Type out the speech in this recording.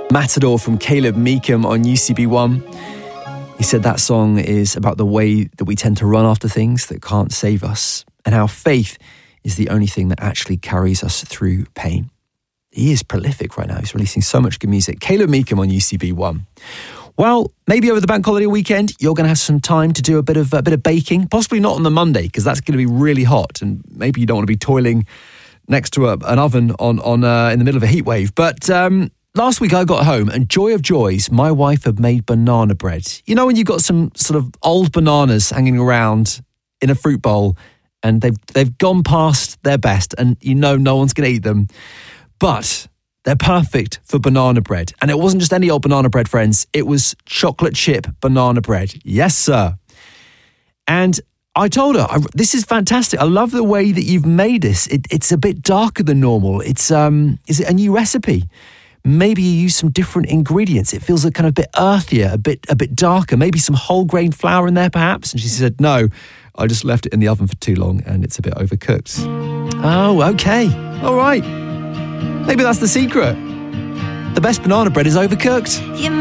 Matador from Caleb Meekham on UCB1. He said that song is about the way that we tend to run after things that can't save us, and how faith is the only thing that actually carries us through pain. He is prolific right now. He's releasing so much good music. Caleb Meekham on UCB1. Well, maybe over the bank holiday weekend, you're going to have some time to do a bit of baking. Possibly not on the Monday, because that's going to be really hot, and maybe you don't want to be toiling next to an oven on in the middle of a heat wave. But last week I got home, and joy of joys, my wife had made banana bread. You know when you've got some sort of old bananas hanging around in a fruit bowl, and they've gone past their best, and you know no one's going to eat them, but they're perfect for banana bread. And it wasn't just any old banana bread, friends. It was chocolate chip banana bread. Yes, sir. And I told her, this is fantastic. I love the way that you've made this. It's a bit darker than normal. Is it a new recipe? Maybe you use some different ingredients. It feels a kind of bit earthier, a bit darker. Maybe some whole grain flour in there, perhaps. And she said, no, I just left it in the oven for too long and it's a bit overcooked. Oh, okay. All right. Maybe that's the secret. The best banana bread is overcooked.